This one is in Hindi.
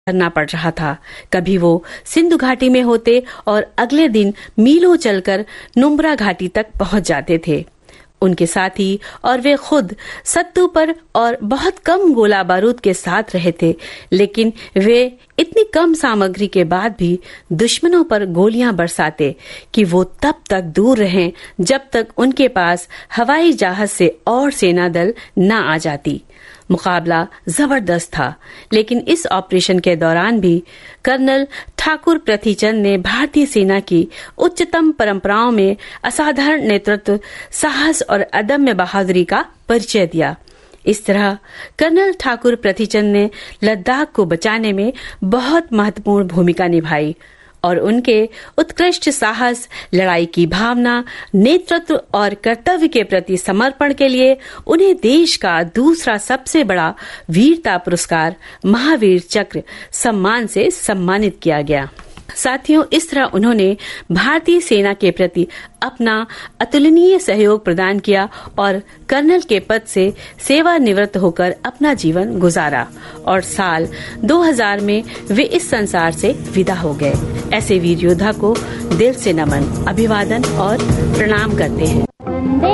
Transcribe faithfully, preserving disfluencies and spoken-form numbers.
करना पड़ रहा था। कभी वो सिंधु घाटी में होते और अगले दिन मीलों चलकर नुब्रा घाटी तक पहुंच जाते थे। उनके साथी और वे खुद सत्तू पर और बहुत कम गोला बारूद के साथ रहे थे, लेकिन वे इतनी कम सामग्री के बाद भी दुश्मनों पर गोलियां बरसाते कि वो तब तक दूर रहें जब तक उनके पास हवाई जहाज से और सेना दल न आ जाती। मुकाबला जबरदस्त था, लेकिन इस ऑपरेशन के दौरान भी कर्नल ठाकुर पृथ्वीचंद ने भारतीय सेना की उच्चतम परंपराओं में असाधारण नेतृत्व, साहस और अदम्य बहादुरी का परिचय दिया। इस तरह कर्नल ठाकुर पृथ्वीचंद ने लद्दाख को बचाने में बहुत महत्वपूर्ण भूमिका निभाई और उनके उत्कृष्ट साहस, लड़ाई की भावना, नेतृत्व और कर्तव्य के प्रति समर्पण के लिए उन्हें देश का दूसरा सबसे बड़ा वीरता पुरस्कार महावीर चक्र सम्मान से सम्मानित किया गया। साथियों, इस तरह उन्होंने भारतीय सेना के प्रति अपना अतुलनीय सहयोग प्रदान किया और कर्नल के पद से सेवानिवृत्त होकर अपना जीवन गुजारा और साल दो हज़ार में वे इस संसार से विदा हो गए। ऐसे वीर योद्धा को दिल से नमन, अभिवादन और प्रणाम करते हैं।